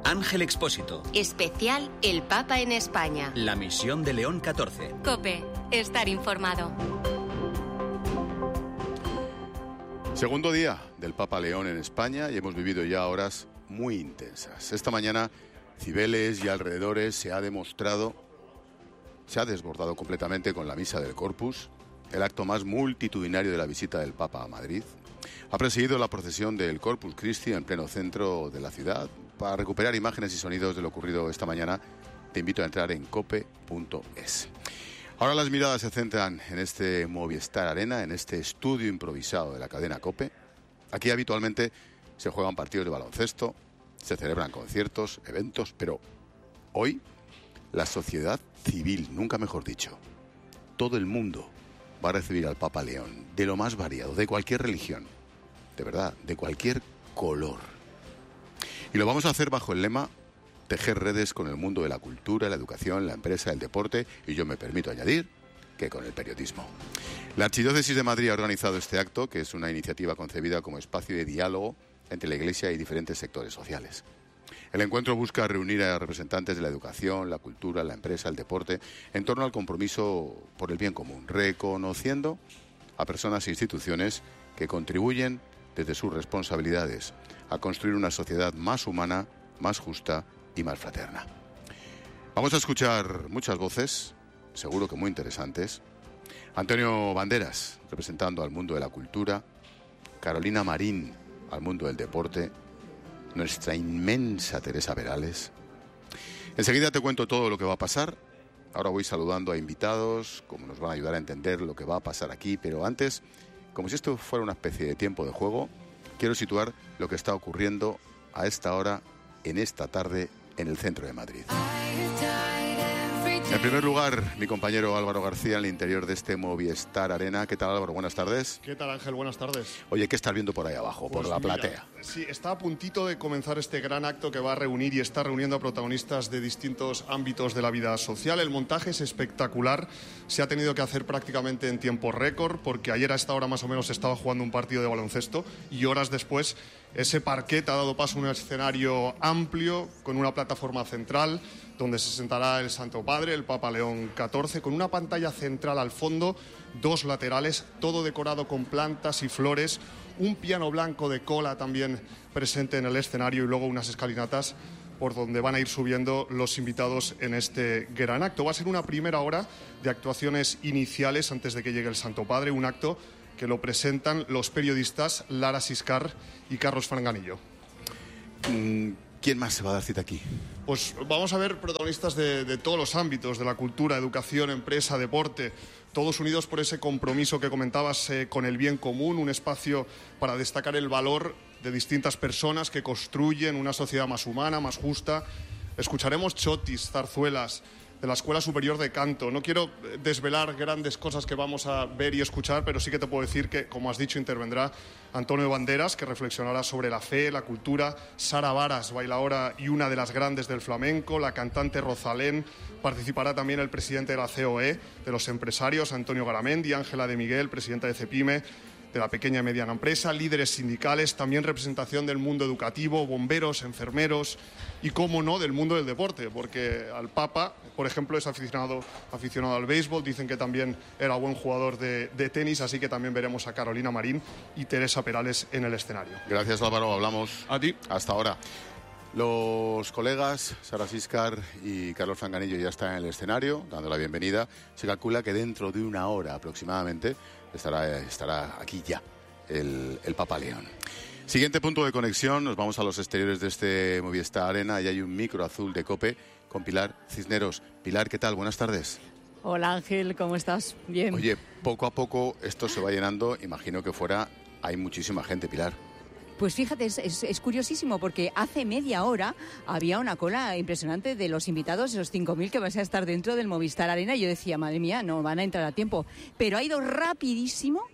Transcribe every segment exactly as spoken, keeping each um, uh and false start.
Ángel Expósito. Especial El Papa en España. La misión de León catorce. COPE. Estar informado. Segundo día del Papa León en España y hemos vivido ya horas muy intensas. Esta mañana, Cibeles y alrededores se ha demostrado, se ha desbordado completamente con la misa del Corpus, el acto más multitudinario de la visita del Papa a Madrid. Ha presidido la procesión del Corpus Christi en pleno centro de la ciudad. Para recuperar imágenes y sonidos de lo ocurrido esta mañana, te invito a entrar en cope punto es. Ahora las miradas se centran en este Movistar Arena, en este estudio improvisado de la cadena COPE. Aquí habitualmente se juegan partidos de baloncesto, se celebran conciertos, eventos, pero hoy la sociedad civil, nunca mejor dicho, todo el mundo va a recibir al Papa León, de lo más variado, de cualquier religión, de verdad, de cualquier color. Y lo vamos a hacer bajo el lema tejer redes con el mundo de la cultura, la educación, la empresa, el deporte y yo me permito añadir que con el periodismo. La Archidiócesis de Madrid ha organizado este acto, que es una iniciativa concebida como espacio de diálogo entre la Iglesia y diferentes sectores sociales. El encuentro busca reunir a representantes de la educación, la cultura, la empresa, el deporte, en torno al compromiso por el bien común, reconociendo a personas e instituciones que contribuyen desde sus responsabilidades a construir una sociedad más humana, más justa y más fraterna. Vamos a escuchar muchas voces, seguro que muy interesantes. Antonio Banderas, representando al mundo de la cultura, Carolina Marín, al mundo del deporte, nuestra inmensa Teresa Perales. Enseguida te cuento todo lo que va a pasar. Ahora voy saludando a invitados, como nos van a ayudar a entender lo que va a pasar aquí, pero antes, como si esto fuera una especie de tiempo de juego, quiero situar lo que está ocurriendo a esta hora, en esta tarde, en el centro de Madrid. En primer lugar, mi compañero Álvaro García, en el interior de este Movistar Arena. ¿Qué tal, Álvaro? Buenas tardes. ¿Qué tal, Ángel? Buenas tardes. Oye, ¿qué estás viendo por ahí abajo, pues por la mira, platea? Sí, está a puntito de comenzar este gran acto que va a reunir y está reuniendo a protagonistas de distintos ámbitos de la vida social. El montaje es espectacular. Se ha tenido que hacer prácticamente en tiempo récord, porque ayer a esta hora más o menos estaba jugando un partido de baloncesto y horas después ese parquet ha dado paso a un escenario amplio con una plataforma central donde se sentará el Santo Padre, el Papa León catorce, con una pantalla central al fondo, dos laterales, todo decorado con plantas y flores, un piano blanco de cola también presente en el escenario y luego unas escalinatas por donde van a ir subiendo los invitados en este gran acto. Va a ser una primera hora de actuaciones iniciales antes de que llegue el Santo Padre, un acto que lo presentan los periodistas Lara Siscar y Carlos Franganillo. ¿Quién más se va a dar cita aquí? Pues vamos a ver protagonistas de, de todos los ámbitos, de la cultura, educación, empresa, deporte, todos unidos por ese compromiso que comentabas eh, con el bien común, un espacio para destacar el valor de distintas personas que construyen una sociedad más humana, más justa. Escucharemos chotis, zarzuelas de la Escuela Superior de Canto. No quiero desvelar grandes cosas que vamos a ver y escuchar, pero sí que te puedo decir que, como has dicho, intervendrá Antonio Banderas, que reflexionará sobre la fe, la cultura. Sara Varas, bailaora y una de las grandes del flamenco. La cantante Rosalén. Participará también el presidente de la C O E, de los empresarios, Antonio Garamendi, Ángela de Miguel, presidenta de CEPIME, de la pequeña y mediana empresa, líderes sindicales, también representación del mundo educativo, bomberos, enfermeros y, cómo no, del mundo del deporte, porque al Papa, por ejemplo, es aficionado, aficionado al béisbol, dicen que también era buen jugador de, de tenis, así que también veremos a Carolina Marín y Teresa Perales en el escenario. Gracias, Álvaro, hablamos a ti. Hasta ahora. Los colegas Sara Siscar y Carlos Franganillo ya están en el escenario, dando la bienvenida. Se calcula que dentro de una hora aproximadamente estará, estará aquí ya el, el Papa León. Siguiente punto de conexión, nos vamos a los exteriores de este Movistar Arena y hay un micro azul de COPE con Pilar Cisneros. Pilar, ¿qué tal? Buenas tardes. Hola Ángel, ¿cómo estás? Bien. Oye, poco a poco esto se va llenando, imagino que fuera hay muchísima gente, Pilar. Pues fíjate, es, es, es curiosísimo porque hace media hora había una cola impresionante de los invitados, esos cinco mil que van a estar dentro del Movistar Arena. Y yo decía, madre mía, no van a entrar a tiempo. Pero ha ido rapidísimo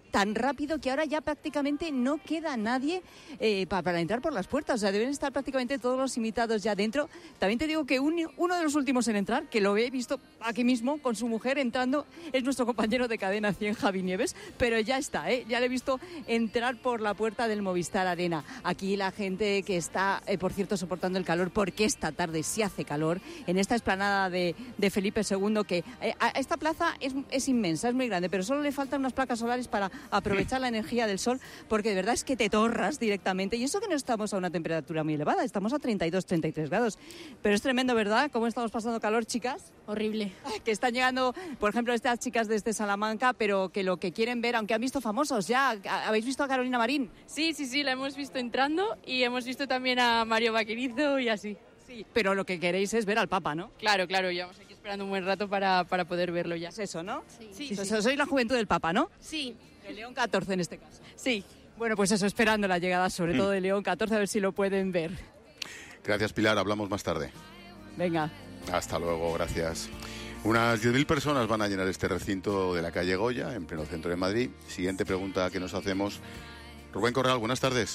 tan rápido que ahora ya prácticamente no queda nadie eh, pa, para entrar por las puertas. O sea, deben estar prácticamente todos los invitados ya dentro. También te digo que un, uno de los últimos en entrar, que lo he visto aquí mismo con su mujer entrando, es nuestro compañero de Cadena cien, Javi Nieves, pero ya está, ¿eh? Ya le he visto entrar por la puerta del Movistar Arena. Aquí la gente que está, eh, por cierto, soportando el calor, porque esta tarde sí hace calor, en esta explanada de, de Felipe segundo, que eh, a esta plaza es, es inmensa, es muy grande, pero solo le faltan unas placas solares para aprovechar la energía del sol, porque de verdad es que te torras directamente, y eso que no estamos a una temperatura muy elevada, estamos a treinta y dos, treinta y tres grados, pero es tremendo, ¿verdad? ¿Cómo estamos pasando calor, chicas? Horrible. Que están llegando, por ejemplo, estas chicas desde Salamanca, pero que lo que quieren ver, aunque han visto famosos ya, ¿habéis visto a Carolina Marín? Sí, sí, sí, la hemos visto entrando y hemos visto también a Mario Vaquerizo y así. Sí, pero lo que queréis es ver al Papa, ¿no? Claro, claro, llevamos aquí esperando un buen rato para, para poder verlo ya. Es eso, ¿no? Sí. Sí, Sí, sí. sí. Sois la juventud del Papa, ¿no? Sí. El León catorce en este caso. Sí. Bueno, pues eso, esperando la llegada sobre todo de León catorce, a ver si lo pueden ver. Gracias, Pilar. Hablamos más tarde. Venga. Hasta luego, gracias. Unas diez mil personas van a llenar este recinto de la calle Goya, en pleno centro de Madrid. Siguiente pregunta que nos hacemos. Rubén Corral, buenas tardes.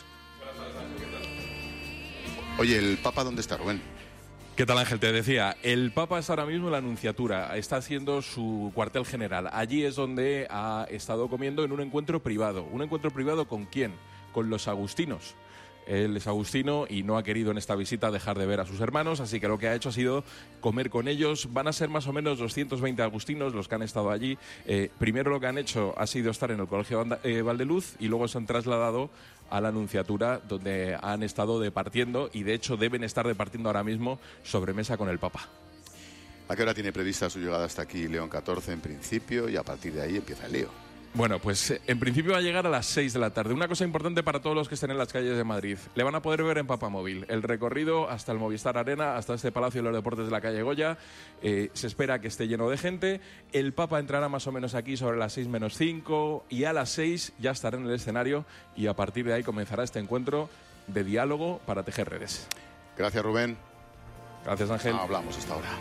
Oye, ¿el Papa dónde está, Rubén? ¿Qué tal, Ángel? Te decía, el Papa está ahora mismo en la Anunciatura, está haciendo su cuartel general. Allí es donde ha estado comiendo en un encuentro privado. ¿Un encuentro privado con quién? Con los agustinos. Él es agustino y no ha querido en esta visita dejar de ver a sus hermanos, así que lo que ha hecho ha sido comer con ellos. Van a ser más o menos doscientos veinte agustinos los que han estado allí. Eh, primero lo que han hecho ha sido estar en el Colegio eh, Valdeluz y luego se han trasladado a la Anunciatura, donde han estado departiendo y de hecho deben estar departiendo ahora mismo sobremesa con el Papa. ¿A qué hora tiene prevista su llegada hasta aquí León catorce en principio y a partir de ahí empieza el lío? Bueno, pues en principio va a llegar a las seis de la tarde. Una cosa importante para todos los que estén en las calles de Madrid. Le van a poder ver en Papamóvil el recorrido hasta el Movistar Arena, hasta este Palacio de los Deportes de la calle Goya. Eh, se espera que esté lleno de gente. El Papa entrará más o menos aquí sobre las seis menos cinco y a las seis ya estará en el escenario y a partir de ahí comenzará este encuentro de diálogo para tejer redes. Gracias, Rubén. Gracias, Ángel. Ah, hablamos hasta ahora.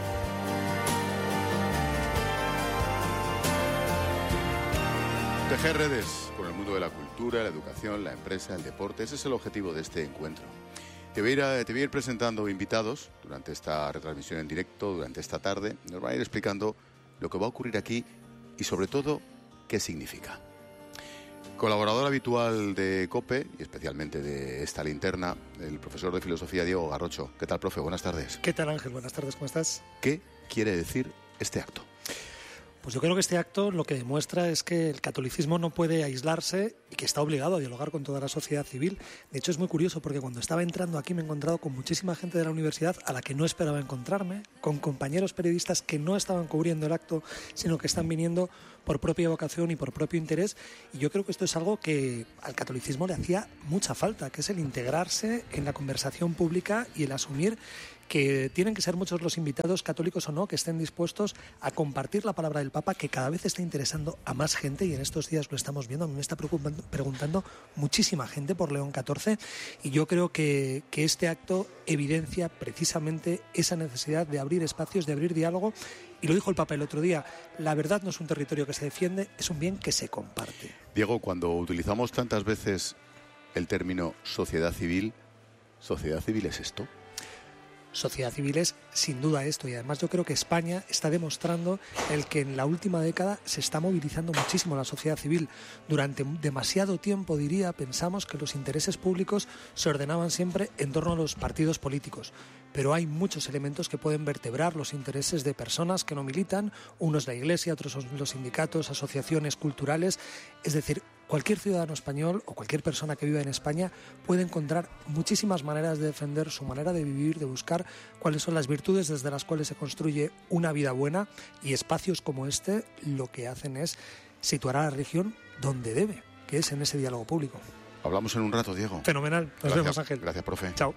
Tejer redes con el mundo de la cultura, la educación, la empresa, el deporte. Ese es el objetivo de este encuentro. Te voy a ir, a, te voy a ir presentando invitados durante esta retransmisión en directo, durante esta tarde. Nos van a ir explicando lo que va a ocurrir aquí y, sobre todo, qué significa. Colaborador habitual de COPE y especialmente de esta linterna, el profesor de filosofía Diego Garrocho. ¿Qué tal, profe? Buenas tardes. ¿Qué tal, Ángel? Buenas tardes, ¿cómo estás? ¿Qué quiere decir este acto? Pues yo creo que este acto lo que demuestra es que el catolicismo no puede aislarse y que está obligado a dialogar con toda la sociedad civil. De hecho, es muy curioso porque cuando estaba entrando aquí me he encontrado con muchísima gente de la universidad a la que no esperaba encontrarme, con compañeros periodistas que no estaban cubriendo el acto, sino que están viniendo por propia vocación y por propio interés. Y yo creo que esto es algo que al catolicismo le hacía mucha falta, que es el integrarse en la conversación pública y el asumir que tienen que ser muchos los invitados, católicos o no, que estén dispuestos a compartir la palabra del Papa, que cada vez está interesando a más gente y en estos días lo estamos viendo. A mí me está preguntando muchísima gente por León catorce y yo creo que, que este acto evidencia precisamente esa necesidad de abrir espacios, de abrir diálogo. Y lo dijo el Papa el otro día, la verdad no es un territorio que se defiende, es un bien que se comparte. Diego, cuando utilizamos tantas veces el término sociedad civil, ¿sociedad civil es esto? Sociedad civil es sin duda esto y además yo creo que España está demostrando el que en la última década se está movilizando muchísimo la sociedad civil. Durante demasiado tiempo, diría, pensamos que los intereses públicos se ordenaban siempre en torno a los partidos políticos, pero hay muchos elementos que pueden vertebrar los intereses de personas que no militan, uno es la Iglesia, otros son los sindicatos, asociaciones culturales, es decir, cualquier ciudadano español o cualquier persona que viva en España puede encontrar muchísimas maneras de defender su manera de vivir, de buscar cuáles son las virtudes desde las cuales se construye una vida buena y espacios como este lo que hacen es situar a la región donde debe, que es en ese diálogo público. Hablamos en un rato, Diego. Fenomenal. Nos Gracias, vemos, Ángel. Gracias, profe. Chao.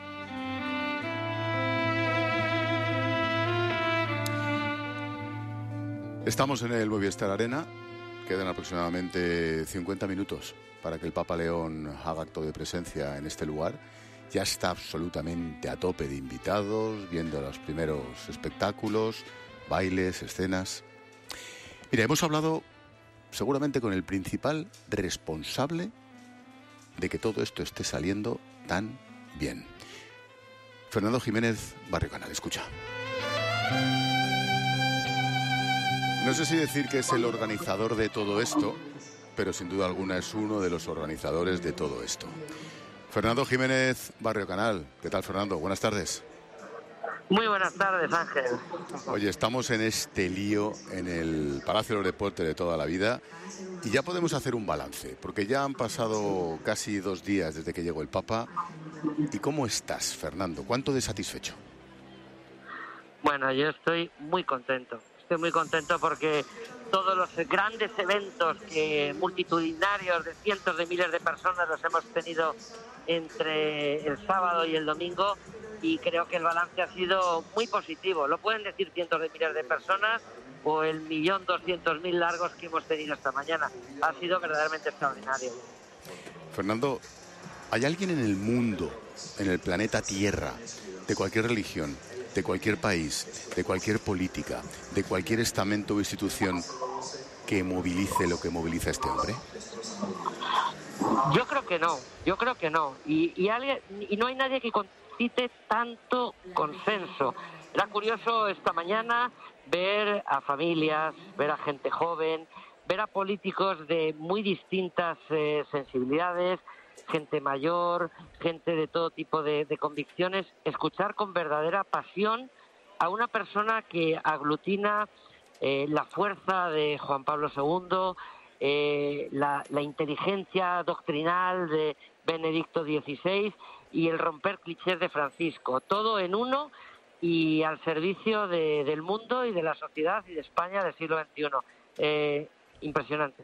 Estamos en el Movistar Arena. Quedan aproximadamente cincuenta minutos para que el Papa León haga acto de presencia en este lugar. Ya está absolutamente a tope de invitados, viendo los primeros espectáculos, bailes, escenas. Mira, hemos hablado seguramente con el principal responsable de que todo esto esté saliendo tan bien. Fernando Jiménez, Barrio Canal, escucha. No sé si decir que es el organizador de todo esto, pero sin duda alguna es uno de los organizadores de todo esto. Fernando Jiménez, Barrio Canal. ¿Qué tal, Fernando? Buenas tardes. Muy buenas tardes, Ángel. Oye, estamos en este lío en el Palacio de los Deportes de toda la vida y ya podemos hacer un balance, porque ya han pasado casi dos días desde que llegó el Papa. ¿Y cómo estás, Fernando? ¿Cuánto de satisfecho? Bueno, yo estoy muy contento. Estoy muy contento porque todos los grandes eventos que multitudinarios de cientos de miles de personas los hemos tenido entre el sábado y el domingo, y creo que el balance ha sido muy positivo. Lo pueden decir cientos de miles de personas o el millón doscientos mil largos que hemos tenido esta mañana. Ha sido verdaderamente extraordinario. Fernando, ¿hay alguien en el mundo, en el planeta Tierra, de cualquier religión, de cualquier país, de cualquier política, de cualquier estamento o institución que movilice lo que moviliza este hombre? Yo creo que no, yo creo que no. Y, y, alguien, y no hay nadie que concite tanto consenso. Era curioso esta mañana ver a familias, ver a gente joven, ver a políticos de muy distintas eh, sensibilidades, gente mayor, gente de todo tipo de, de convicciones, escuchar con verdadera pasión a una persona que aglutina eh, la fuerza de Juan Pablo segundo, eh, la, la inteligencia doctrinal de Benedicto dieciséis y el romper clichés de Francisco, todo en uno y al servicio de, del mundo y de la sociedad y de España del siglo veintiuno. Eh, impresionante.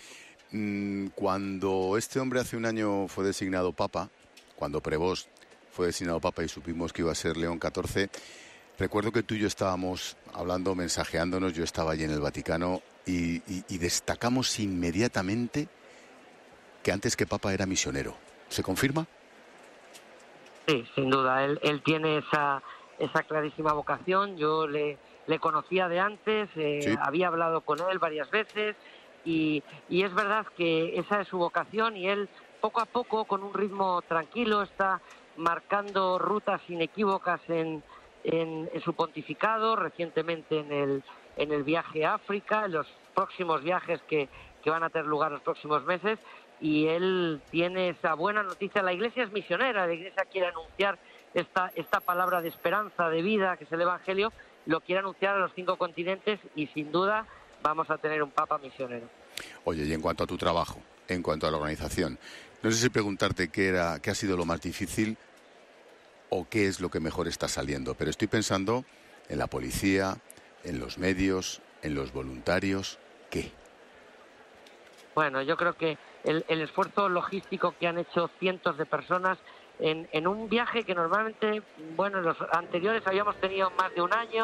Cuando este hombre hace un año fue designado Papa, cuando Prevost fue designado Papa y supimos que iba a ser León catorce, recuerdo que tú y yo estábamos hablando, mensajeándonos, yo estaba allí en el Vaticano y, y, y destacamos inmediatamente que antes que Papa era misionero. ¿Se confirma? Sí, sin duda. Él, él tiene esa, esa clarísima vocación. Yo le, le conocía de antes, eh, sí. Había hablado con él varias veces. Y, y es verdad que esa es su vocación y él poco a poco, con un ritmo tranquilo, está marcando rutas inequívocas en, en, en su pontificado, recientemente en el, en el viaje a África, en los próximos viajes que, que van a tener lugar los próximos meses, y él tiene esa buena noticia. La Iglesia es misionera, la Iglesia quiere anunciar esta, esta palabra de esperanza, de vida, que es el Evangelio, lo quiere anunciar a los cinco continentes y sin duda vamos a tener un Papa misionero. Oye, y en cuanto a tu trabajo, en cuanto a la organización, no sé si preguntarte qué era, qué ha sido lo más difícil o qué es lo que mejor está saliendo, pero estoy pensando en la policía, en los medios, en los voluntarios, ¿qué? Bueno, yo creo que el, el esfuerzo logístico que han hecho cientos de personas en, en un viaje que normalmente, bueno, en los anteriores habíamos tenido más de un año,